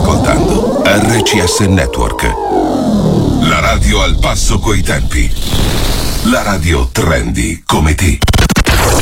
ascoltando RCS Network, la radio al passo coi tempi, la radio trendy come te.